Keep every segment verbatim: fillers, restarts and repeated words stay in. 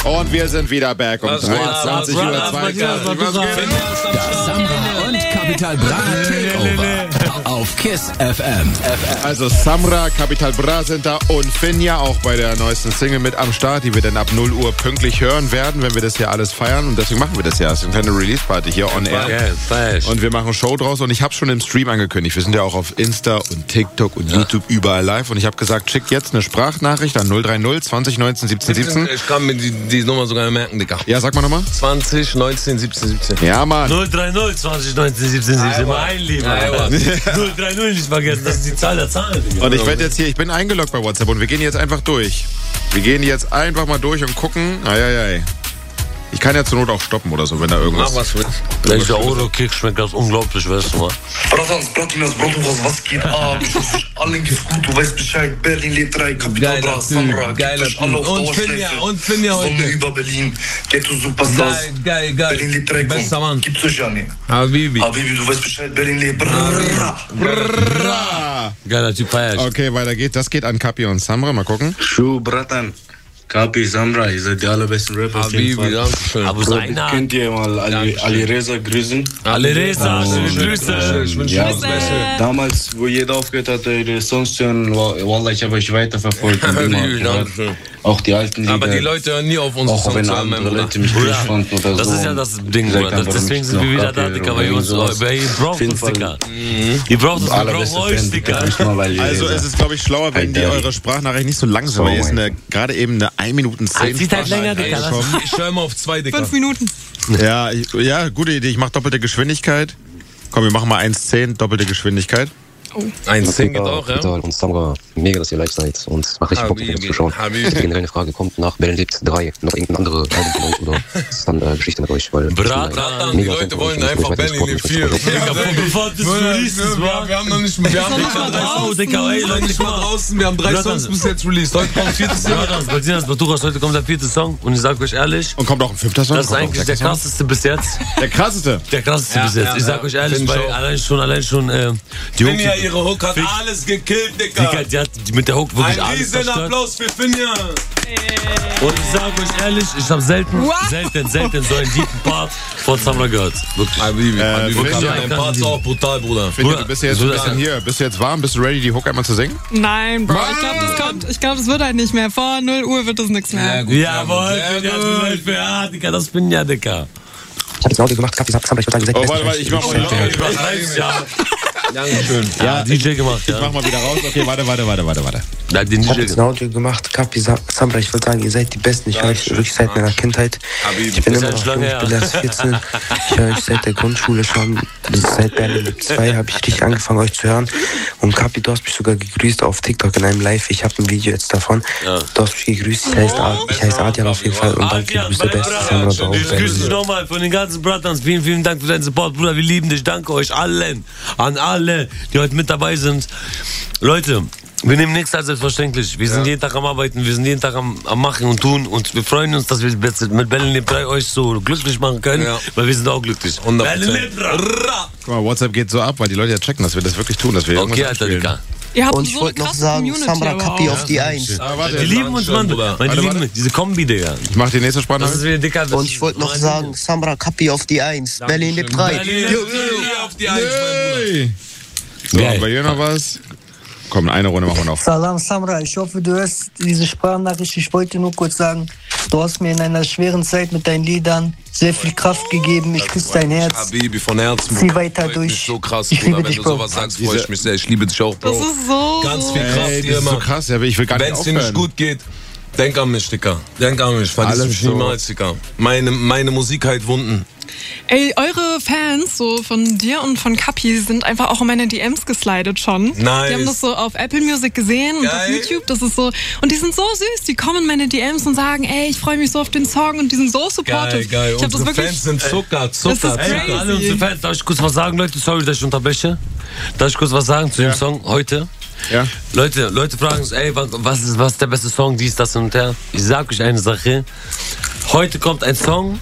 Und wir sind wieder back um dreiundzwanzig Uhr zwei. Das Samra und Capital Bra Takeover auf KISS F M. Also Samra, Capital Bra sind da und Finja auch bei der neuesten Single mit am Start, die wir dann ab null Uhr pünktlich hören werden, wenn wir das hier alles feiern. Und deswegen machen wir das ja. Es ist eine kleine Release-Party hier on air. Und wir machen Show draus und ich habe schon im Stream angekündigt. Wir sind ja auch auf Insta und TikTok und ja. YouTube überall live. Und ich habe gesagt, schickt jetzt eine Sprachnachricht an null drei null zwanzig neunzehn siebzehn siebzehn. Ich kann mir die, die Nummer sogar merken, Digga. Ja, sag mal nochmal. zwanzig neunzehn siebzehn siebzehn. Ja, Mann. null drei null zwanzig neunzehn siebzehn siebzehn. Mein Lieber. null drei null nicht vergessen, das ist die Zahl der Zahlen. Digga. Und ich werde jetzt hier, ich bin eingeloggt bei WhatsApp und wir gehen jetzt einfach durch. Wir gehen jetzt einfach mal durch und gucken. Eieiei. Ich kann ja zur Not auch stoppen oder so, wenn da irgendwas... Mach was willst. Wenn ich der Euro-Kick schmeckt das unglaublich, weißt du mal. Bratans, Bratinas, Bratuchas, was geht ab? Ich hoffe, allen geht's gut, du weißt Bescheid. Berlin lebt drei, Capital Bra, Samra, geiler Typ. Alle auf Und Finja, und Finja heute. Sonne über Berlin, Ghetto Superstars. Geil, geil, geil. Berlin lebt drei, Bester Mann. Gibt's euch ja nicht. Habibi. Habibi, du weißt Bescheid, Berlin lebt. Brrrra. Brrrra. Geiler Typ, feier ich. Okay, weiter geht's. Das geht an Capi und Samra. Mal gucken. Schuh, Bratan. Capi, Samra, ihr seid die allerbesten Rapper auf jeden Habibi, Fall. danke schön. Aber so einer. Könnt ihr mal Ali, Ali Reza grüßen? Alle Reza, schöne Grüße. Ich wünsche Ja, dir das Beste. damals, wo jeder aufgehört hat, eure Songs zu hören, Wallah, ich habe euch weiterverfolgt. und immer Habibi, gehört. danke schön. Auch die alten Lieder. Aber die Leute hören nie auf unsere auch Songs wenn an, mein andere Bruder. Leute mich Bruder, gut fanden oder das so. ist ja das Ding, Gesagt Bruder. haben, Das, warum deswegen nicht sind wir noch wieder da, Capi Dicker, oder weil ihr uns, sowas. weil ihr braucht Auf jeden uns, Fall. Dicker. Ihr braucht uns, wir brauchen Allerbeste euch, Fan, Dicker. nicht nur, weil ihr Also Reza- es ist, glaube ich, schlauer, wenn die Alter. eure Sprachnachricht nicht so lang ist, weil ihr ist eine, gerade eben eine ein Minuten zehn Zieht halt länger, Dicker. bekommen. Ich höre immer auf zwei, Dicker. Fünf Minuten. Ja, ich, ja, gute Idee. Ich mache doppelte Geschwindigkeit. Komm, wir machen mal eins zehn, doppelte Geschwindigkeit. eins zehn geht auch, ja? Capital und Samra, mega, dass ihr live seid und macht richtig Bock, Habibi, zu schauen. Habibi. Ich hätte generell eine Frage, kommt nach Berlin lebt drei noch irgendeine andere Album von euch oder ist es dann äh, Geschichte mit euch? Weil Bratan, ich bin ein die mega Leute Fan von wollen euch und ich einfach weiß, dass Berlin Sport lebt mich vier. total freut. Bevor das released ist, Wir, wir haben noch nicht, wir haben nicht mal draußen. Dicker, ey, noch nicht mal draußen. Wir haben drei Bratan. Songs bis jetzt released. Heute kommt viertes Jahr. Bratan, bei Dinas Batuchas, heute kommt der vierte Song und ich sag euch ehrlich, Und kommt auch ein fünfter Song. das ist Kommt auch eigentlich ein der sechster Song. krasseste bis jetzt. Der krasseste. Der krasseste Ja, bis jetzt. ja, Ich sag ja. euch ehrlich, Find ich weil auch. allein schon, allein schon, äh, die Hook, Finja, ihre Hook hat Fick. alles gekillt, Dicker, Dicker. die hat mit der Hook wirklich Ein alles riesen zerstört. Applaus für Finja. Und ich sag euch ehrlich, ich habe selten, Wow. selten, selten so einen tiefen Part von Samra gehört. Wirklich. Habibi, Äh, Habibi. Finja, Dein Part ist auch brutal, Bruder. Finja, du bist ja jetzt so ein das- bisschen hier. Bist du jetzt warm? Bist du ready, die Hook einmal zu singen? Nein, Bro, ich glaube, das kommt. Ich glaube, es wird halt nicht mehr. Vor null Uhr wird das nichts mehr. gut, Jawohl, sehr Finja, gut. du seid für ja, Dicker, das bin ja, Dicker. Ich hab jetzt ein Audio gemacht, Capi, Samra, ich würde sagen, ihr seid die Oh, besten warte, warte, ich mach mal Leute. wieder raus. Was heißt ja? Dankeschön. Ja, D J gemacht, Ich mach ja. mal wieder raus. Okay, warte, warte, warte, warte, warte. Ja, den Ich hab D jetzt J ein Audio gemacht, Capi, Sa- Samra, ich würde sagen, ihr seid die Besten. Ich höre euch wirklich seit meiner Kindheit. Ich bin Ist immer ja noch schon jung, lange ich bin erst vierzehn. Ich höre euch seit der Grundschule schon. Seit Berlin zwei habe ich richtig angefangen, euch zu hören. Und Capi, du hast mich sogar gegrüßt auf TikTok in einem Live. Ich habe ein Video jetzt davon. Ja. Du hast mich gegrüßt. Ich heiße, Ad- ich heiße Adrian auf jeden Fall. Und danke, du bist der Beste. Samra, du auch. Ich grüße dich nochmal von den ganzen Bratans. Vielen, vielen Dank für deinen Support, Bruder. Wir lieben dich. Danke euch allen. An alle, die heute mit dabei sind. Leute, wir nehmen nichts als selbstverständlich. Wir sind jeden Tag am Arbeiten, wir sind jeden Tag am, am Machen und Tun. Und wir freuen uns, dass wir jetzt mit Berlin lebt drei euch so glücklich machen können. Ja. Weil wir sind auch glücklich. hundert Berlin Prozent. lebt drei. Guck mal, WhatsApp geht so ab, weil die Leute ja checken, dass wir das wirklich tun, dass wir Okay, irgendwas Alter, abspielen. Dicker. Ihr habt Und ich so eine wollte noch krasse sagen, Community Samra aber Capi auch. auf die Eins. Aber warte, Die lieben uns, Mann. Bruder. Meine Warte, Lieben, warte. diese Kombi, Digga. ich mach die nächste Das Sprachnachricht. ist wieder Dicker. Und ich wollte noch sagen, Samra Capi auf die Eins. Berlin lebt drei. Berlin lebt Auf die Eins, mein Bruder. Hey. So, Geil. haben wir hier noch was? Komm, eine Runde machen wir noch. Salam Samra, ich hoffe, du hörst diese Sprachnachricht. Ich wollte nur kurz sagen, du hast mir in einer schweren Zeit mit deinen Liedern sehr viel Kraft gegeben. Ich küsse dein Herz. Habibi, von Herzen. Zieh weiter Freut durch. mich so krass, Ich Bruder. liebe Wenn dich, du Bro. sowas sagst, freue ich mich sehr. Ich liebe dich auch, Bro. Das ist so. Ganz viel Kraft Ey, hier das ist so immer. krass, ja, ich will gar nicht Wenn es dir nicht aufhören. gut geht, denk an mich, Dicker. Denk an mich. Vergiss Alles mich so. niemals, Dicker. Meine, meine Musik heilt Wunden. Ey, eure Fans, so von dir und von Capi, sind einfach auch in meine D Ms geslidet schon. Nice. Die haben das so auf Apple Music gesehen und auf Geil. YouTube. Das ist so. Und die sind so süß. Die kommen in meine D Ms und sagen, ey, ich freue mich so auf den Song und die sind so supportive. Geil, geil. Ich hab das Unsere wirklich. Fans sind Zucker, Zucker, Das ist Zucker. crazy. Alle unsere Fans, darf ich kurz was sagen, Leute? Sorry, dass ich unterbreche. Darf ich kurz was sagen zu dem Ja. Song heute? Ja. Leute, Leute fragen uns, ey, was, was, ist, was ist der beste Song, dies, das und der? Ich sag euch eine Sache. Heute kommt ein Song,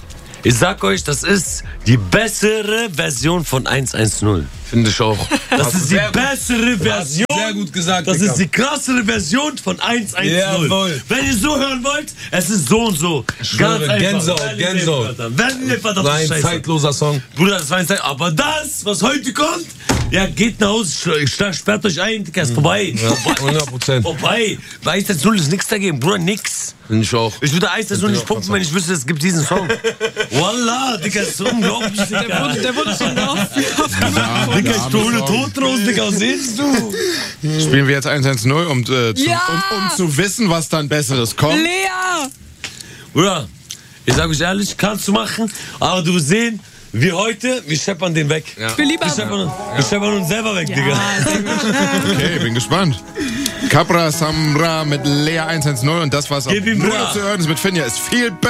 Ich sag euch, das ist die bessere Version von eins eins null. Finde ich auch. Das ist die bessere Version. Sehr gut gesagt, Das Digga. ist die krassere Version von eins eins null. Jawohl. Wenn ihr so hören wollt, es ist so und so. Ganz einfach. Gänsehaut, Gänsehaut. Wenn ihr verdammt Ein Scheiße. zeitloser Song. Bruder, das war ein Zeit. Aber das, was heute kommt, ja, geht nach Hause, sch- sperrt euch ein, Digga, ist vorbei. Ja, hundert Prozent. Vorbei. Bei eins eins null ist nichts dagegen, Bruder, nix. Finde ich auch. Ich würde eins eins null nicht pumpen, wenn ich wüsste, es gibt diesen Song. Wallah, Digga, ist so unglaublich, Digga. Der wurde, der wurde schon auf. Digga, ich hole tot raus, Digga, was sehst du? Spielen wir jetzt eins eins null, um, äh, zu, Ja! um, um zu wissen, was dann Besseres kommt? Lea! Bruder, ich sag euch ehrlich, kannst du machen, aber du wirst sehen, wir heute, wir scheppern den weg. Ich will lieber. Wir scheppern, wir scheppern uns selber weg, Digga. Okay, bin gespannt. Capra Samra mit Lea eins eins null und das, was auf Gib ihm Mono Bra. zu hören ist mit Finja, ist viel besser.